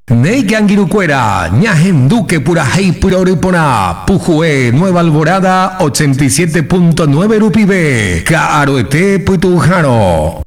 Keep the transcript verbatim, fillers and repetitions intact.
Neigangirucuera, Ñajenduque Purajei Puroripona, Pujue, Nueva Alborada, ochenta y siete punto nueve Rupibe, Caroete Puitujano.